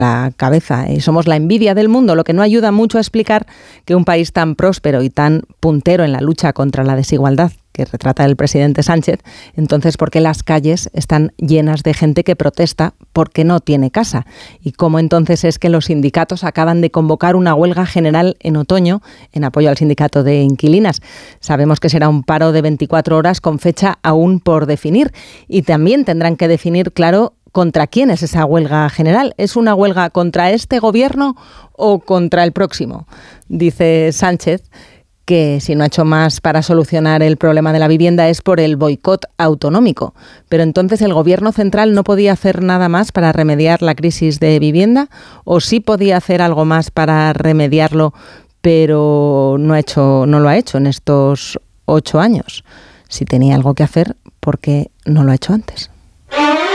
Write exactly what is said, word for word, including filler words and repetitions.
la cabeza y somos la envidia del mundo, lo que no ayuda mucho a explicar que un país tan próspero y tan puntero en la lucha contra la desigualdad que retrata el presidente Sánchez, entonces ¿por qué las calles están llenas de gente que protesta porque no tiene casa? ¿Y cómo entonces es que los sindicatos acaban de convocar una huelga general en otoño en apoyo al sindicato de inquilinas? Sabemos que será un paro de veinticuatro horas con fecha aún por definir y también tendrán que definir, claro, ¿contra quién es esa huelga general? ¿Es una huelga contra este gobierno o contra el próximo? Dice Sánchez que si no ha hecho más para solucionar el problema de la vivienda es por el boicot autonómico. Pero entonces ¿el gobierno central no podía hacer nada más para remediar la crisis de vivienda? ¿O sí podía hacer algo más para remediarlo, pero no ha hecho, no lo ha hecho en estos ocho años? Si tenía algo que hacer, ¿por qué no lo ha hecho antes?